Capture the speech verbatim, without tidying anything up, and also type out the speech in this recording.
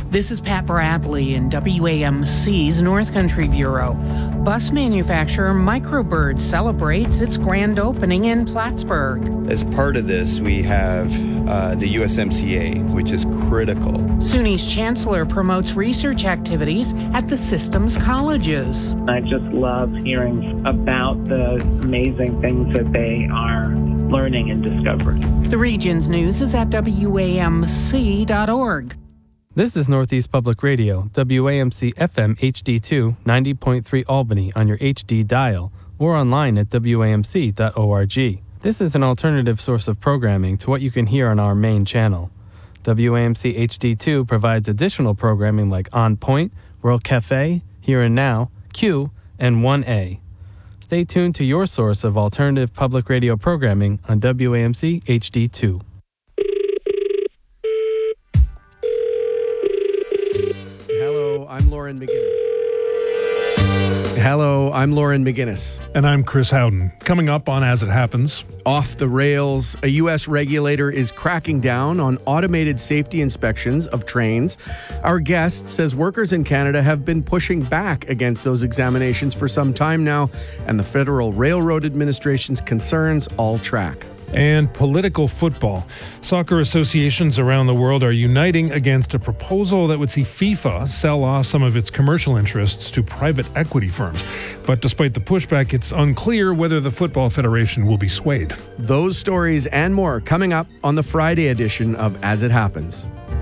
This is Pat Bradley in W A M C's North Country Bureau. Bus manufacturer Microbird celebrates its grand opening in Plattsburgh. As part of this, we have uh, the U S M C A, which is critical. SUNY's chancellor promotes research activities at the systems colleges. I just love hearing about the amazing things that they are learning and discovering. The region's news is at W A M C dot org. This is Northeast Public Radio, W A M C F M H D two, ninety point three Albany on your H D dial, or online at W A M C dot org. This is an alternative source of programming to what you can hear on our main channel. W A M C H D two provides additional programming like On Point, World Cafe, Here and Now, Q, and one A. Stay tuned to your source of alternative public radio programming on W A M C H D two. Hello, I'm Lauren McGinnis. Hello, I'm Lauren McGinnis. And I'm Chris Howden. Coming up on As It Happens. Off the rails, a U S regulator is cracking down on automated safety inspections of trains. Our guest says workers in Canada have been pushing back against those examinations for some time now, and the Federal Railroad Administration's concerns all track. And political football. Soccer associations around the world are uniting against a proposal that would see FIFA sell off some of its commercial interests to private equity firms. But despite the pushback, it's unclear whether the Football Federation will be swayed. Those stories and more coming up on the Friday edition of As It Happens.